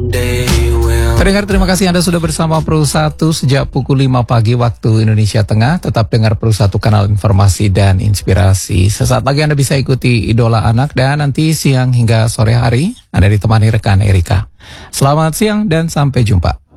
Pendengar, terima kasih Anda sudah bersama Pro 1 sejak pukul 5 pagi waktu Indonesia Tengah. Tetap dengar Pro 1, kanal informasi dan inspirasi. Sesaat lagi Anda bisa ikuti Idola Anak, dan nanti siang hingga sore hari Anda ditemani rekan Erika. Selamat siang dan sampai jumpa.